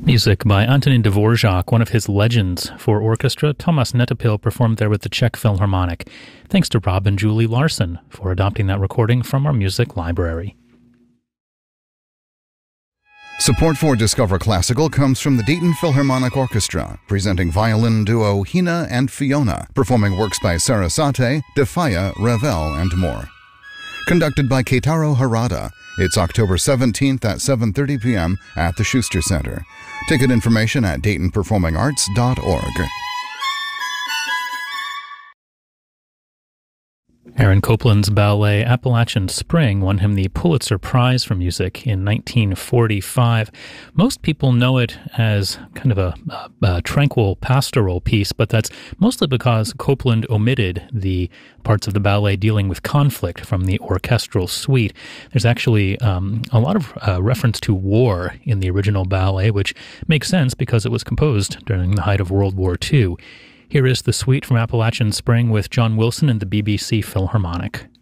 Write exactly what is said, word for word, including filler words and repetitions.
Music by Antonin Dvorak, one of his legends for orchestra. Thomas Netopil performed there with the Czech Philharmonic. Thanks to Rob and Julie Larson for adopting that recording from our music library. Support for Discover Classical comes from the Dayton Philharmonic Orchestra, presenting violin duo Hina and Fiona, performing works by Sarasate, Defaya, Ravel, and more. Conducted by Keitaro Harada, it's October seventeenth at seven thirty p.m. at the Schuster Center. Ticket information at dayton performing arts dot org. Aaron Copland's ballet Appalachian Spring won him the Pulitzer Prize for Music in nineteen forty-five. Most people know it as kind of a, a, a tranquil pastoral piece, but that's mostly because Copland omitted the parts of the ballet dealing with conflict from the orchestral suite. There's actually um, a lot of uh, reference to war in the original ballet, which makes sense because it was composed during the height of World War Two. Here is the suite from Appalachian Spring with John Wilson and the B B C Philharmonic.